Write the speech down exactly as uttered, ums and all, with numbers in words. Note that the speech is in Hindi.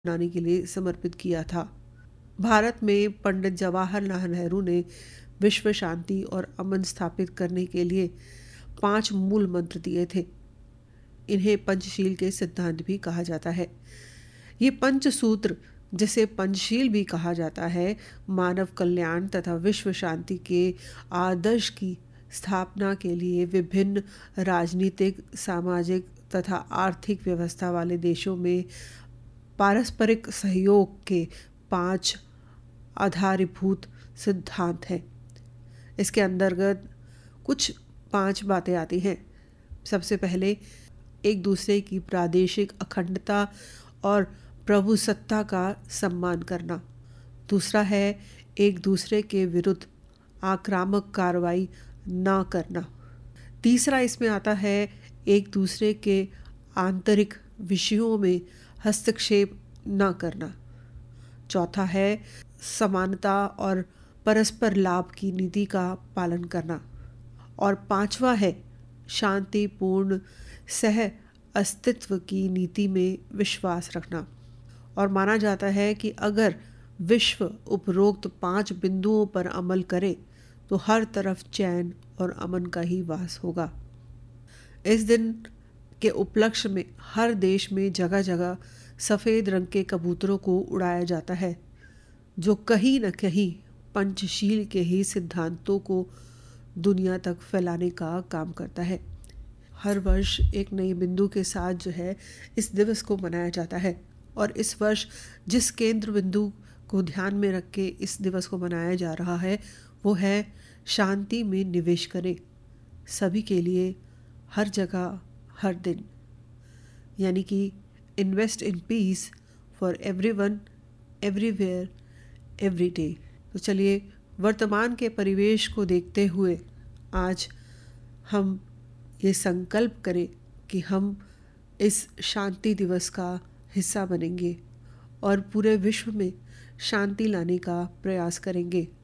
बनाने के लिए समर्पित किया था। भारत में पंडित जवाहरलाल नेहरू ने विश्व शांति और अमन स्थापित करने के लिए पांच मूल मंत्र दिए थे। इन्हें पंचशील के सिद्धांत भी कहा जाता है। ये पंच सूत्र, जिसे पंचशील भी कहा जाता है, मानव कल्याण तथा विश्व शांति के आदर्श की स्थापना के लिए विभिन्न राजनीतिक, सामाजिक तथा आर्थिक व्यवस्था वाले देशों में पारस्परिक सहयोग के पांच आधारभूत सिद्धांत हैं। इसके अंतर्गत कुछ पांच बातें आती हैं। सबसे पहले, एक दूसरे की प्रादेशिक अखंडता और प्रभुसत्ता का सम्मान करना। दूसरा है एक दूसरे के विरुद्ध आक्रामक कार्रवाई न करना। तीसरा इसमें आता है एक दूसरे के आंतरिक विषयों में हस्तक्षेप न करना। चौथा है समानता और परस्पर लाभ की नीति का पालन करना। और पांचवा है शांतिपूर्ण सह अस्तित्व की नीति में विश्वास रखना। और माना जाता है कि अगर विश्व उपरोक्त पांच बिंदुओं पर अमल करे तो हर तरफ चैन और अमन का ही वास होगा। इस दिन के उपलक्ष्य में हर देश में जगह जगह सफ़ेद रंग के कबूतरों को उड़ाया जाता है, जो कहीं न कहीं पंचशील के ही सिद्धांतों को दुनिया तक फैलाने का काम करता है। हर वर्ष एक नए बिंदु के साथ जो है इस दिवस को मनाया जाता है। और इस वर्ष जिस केंद्र बिंदु को ध्यान में रख के इस दिवस को मनाया जा रहा है वो है शांति में निवेश करें, सभी के लिए, हर जगह, हर दिन। यानी कि invest in peace for everyone, everywhere, every day. तो चलिए, वर्तमान के परिवेश को देखते हुए आज हम ये संकल्प करें कि हम इस शांति दिवस का हिस्सा बनेंगे और पूरे विश्व में शांति लाने का प्रयास करेंगे।